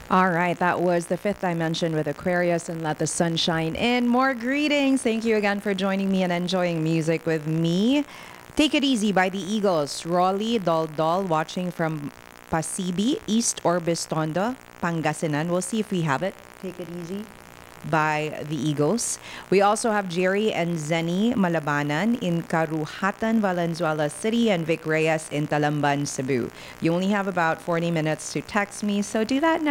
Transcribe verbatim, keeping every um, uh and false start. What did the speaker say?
All right, that was the fifth dimension with Aquarius and Let the Sun Shine In. More greetings. Thank you again for joining me and enjoying music with me. Take It Easy by the Eagles. Rolly Dol Dol watching from Pasibi, East Orbistondo, Pangasinan. We'll see if we have it. Take It Easy by the Eagles. We also have Jerry and Zenny Malabanan in Karuhatan, Valenzuela City, and Vic Reyes in Talamban, Cebu. You only have about forty minutes to text me, so do that now.